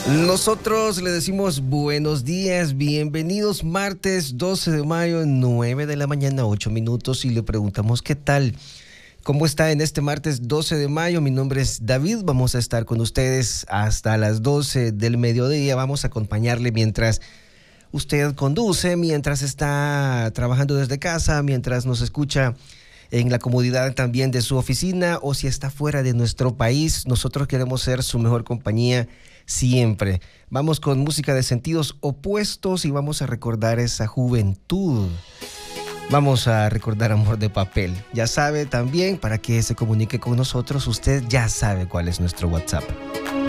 Nosotros le decimos buenos días, bienvenidos, martes 12 de mayo, 9 de la mañana, 8 minutos, y le preguntamos qué tal, cómo está en este martes 12 de mayo. Mi nombre es David, vamos a estar con ustedes hasta las 12 del mediodía, vamos a acompañarle mientras usted conduce, mientras está trabajando desde casa, mientras nos escucha en la comodidad también de su oficina, o si está fuera de nuestro país. Nosotros queremos ser su mejor compañía siempre. Vamos con música de sentidos opuestos y vamos a recordar esa juventud. Vamos a recordar Amor de Papel. Ya sabe también, para que se comunique con nosotros, usted ya sabe cuál es nuestro WhatsApp.